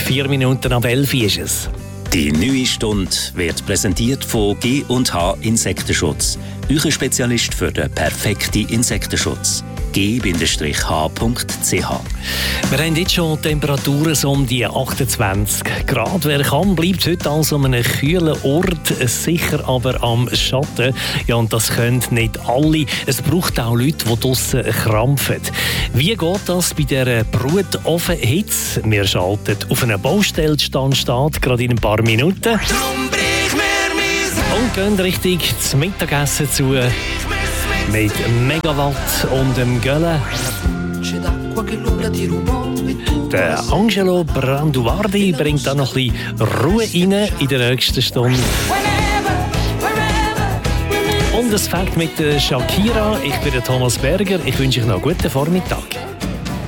4 Minuten ab 11 ist es. Die neue Stunde wird präsentiert von G&H Insektenschutz. Euer Spezialist für den perfekten Insektenschutz. g-h.ch. Wir haben jetzt schon Temperaturen so um die 28 Grad. Wer kann, bleibt heute also an einem kühlen Ort, sicher aber am Schatten. Ja, und das können nicht alle. Es braucht auch Leute, die draussen krampfen. Wie geht das bei dieser Brutofenhitze? Wir schalten auf einen Baustellstand, steht gerade in ein paar Minuten. Und gehen richtig zum Mittagessen zu mit Megawatt und dem Göllen. Der Angelo Branduardi bringt da noch ein bisschen Ruhe rein in der nächsten Stunde. Und es fängt mit Shakira. Ich bin der Thomas Berger. Ich wünsche euch noch einen guten Vormittag.